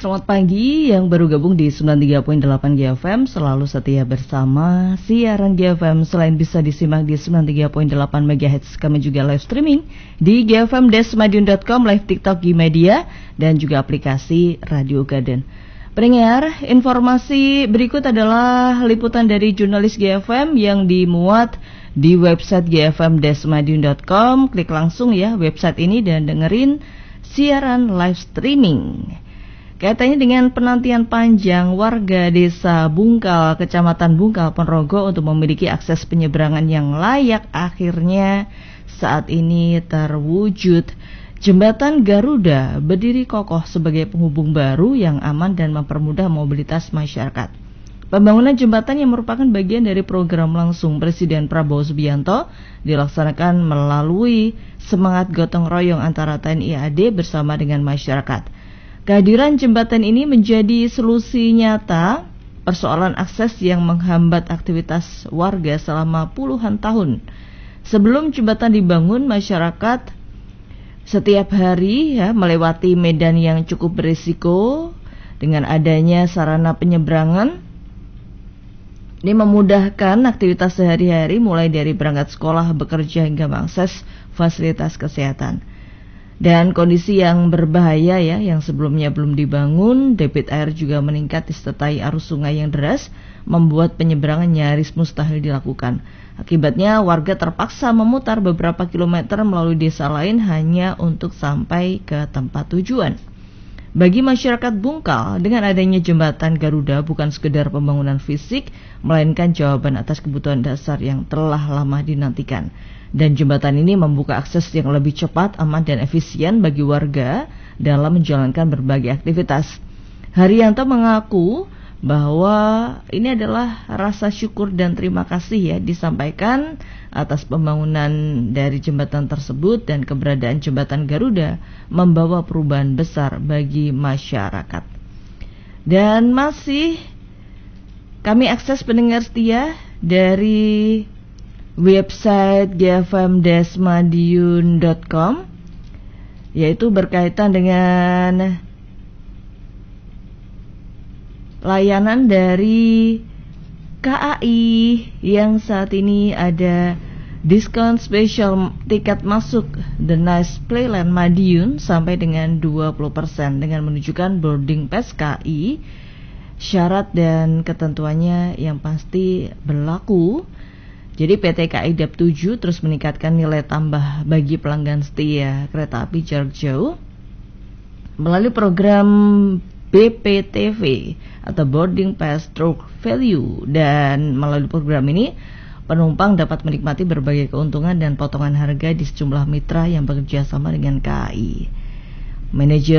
Selamat pagi yang baru gabung di 93.8 GFM, selalu setia bersama siaran GFM. Selain bisa disimak di 93.8 MHz, kami juga live streaming di gfm-madiun.com, live TikTok Gmedia, dan juga aplikasi Radio Garden. Pendengar, informasi berikut adalah liputan dari jurnalis GFM yang dimuat di website gfm-madiun.com. Klik langsung ya website ini dan dengerin siaran live streaming. Kaitannya dengan penantian panjang warga desa Bungkal, Kecamatan Bungkal, Ponorogo untuk memiliki akses penyeberangan yang layak, akhirnya saat ini terwujud. Jembatan Garuda berdiri kokoh sebagai penghubung baru yang aman dan mempermudah mobilitas masyarakat. Pembangunan jembatan yang merupakan bagian dari program langsung Presiden Prabowo Subianto dilaksanakan melalui semangat gotong royong antara TNI AD bersama dengan masyarakat. Kehadiran jembatan ini menjadi solusi nyata persoalan akses yang menghambat aktivitas warga selama puluhan tahun. Sebelum jembatan dibangun, masyarakat setiap hari melewati medan yang cukup berisiko. Dengan adanya sarana penyeberangan, ini memudahkan aktivitas sehari-hari mulai dari berangkat sekolah, bekerja hingga mengakses fasilitas kesehatan. Dan kondisi yang berbahaya yang sebelumnya belum dibangun, debit air juga meningkat disertai arus sungai yang deras, membuat penyeberangan nyaris mustahil dilakukan. Akibatnya warga terpaksa memutar beberapa kilometer melalui desa lain hanya untuk sampai ke tempat tujuan. Bagi masyarakat Bungkal, dengan adanya jembatan Garuda bukan sekedar pembangunan fisik, melainkan jawaban atas kebutuhan dasar yang telah lama dinantikan. Dan jembatan ini membuka akses yang lebih cepat, aman, dan efisien bagi warga dalam menjalankan berbagai aktivitas. Haryanto mengaku bahwa ini adalah rasa syukur dan terima kasih disampaikan atas pembangunan dari jembatan tersebut, dan keberadaan jembatan Garuda membawa perubahan besar bagi masyarakat. Dan masih kami akses pendengar setia dari website gfm-madiun.com, yaitu berkaitan dengan layanan dari KAI yang saat ini ada diskon spesial tiket masuk The Nice Playland Madiun sampai dengan 20% dengan menunjukkan boarding pass KAI. Syarat dan ketentuannya yang pasti berlaku. Jadi PT KAI Dap 7 terus meningkatkan nilai tambah bagi pelanggan setia kereta api jarak jauh melalui program BPTV atau Boarding Pass Stroke Value, dan melalui program ini penumpang dapat menikmati berbagai keuntungan dan potongan harga di sejumlah mitra yang bekerja sama dengan KAI. Manajer